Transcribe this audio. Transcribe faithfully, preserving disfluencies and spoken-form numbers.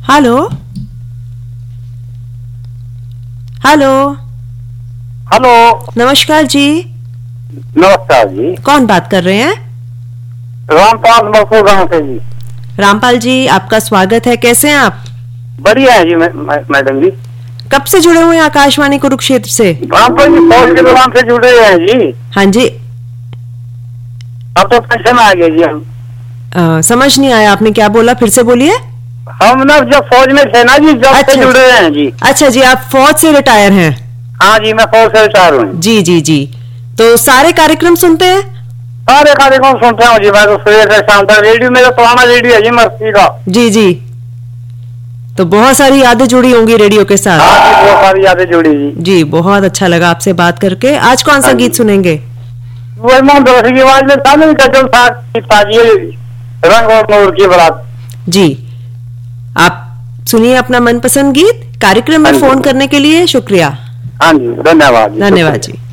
Hello hello hello. नमस्कार जी। नमस्कार जी। कौन बात कर रहे हैं? रामपाल मसूर गांव से जी। रामपाल जी, आपका स्वागत है। कैसे हैं आप? बढ़िया है जी मैडम जी। कब से जुड़े हुए हैं आकाशवाणी कुरुक्षेत्र से? रामपाल जी फौज के दौरान से जुड़े हैं जी। हाँ जी। अब तो पेंशन आ गए जी हम। आ, समझ नहीं आया, आपने क्या बोला? फिर से बोलिए। हम ना जब फौज में थे ना जी, जब अच्छा, से जुड़े हैं जी। अच्छा जी, आप फौज से रिटायर हैं? हाँ जी, मैं फौज से रिटायर हूँ जी जी जी। तो सारे कार्यक्रम सुनते हैं? सारे कार्यक्रम सुनते हूँ जी। मैं तो सुबह से शाम तक रेडियो, मेरा पुराना रेडियो है जी मस्ती का। जी जी। तो बहुत सारी यादें जुड़ी होंगी रेडियो के साथ। हाँ जी, बहुत सारी यादें जुड़ी जी। जी, बहुत अच्छा लगा आपसे बात करके। आज कौन सा गीत सुनेंगे? वही मोहन जोशी की आवाज में था नहीं, गजल था रंग और नूर की बारात। जी, आप सुनिए अपना मनपसंद गीत। कार्यक्रम में फोन करने के लिए शुक्रिया। हाँ जी, धन्यवाद। धन्यवाद जी।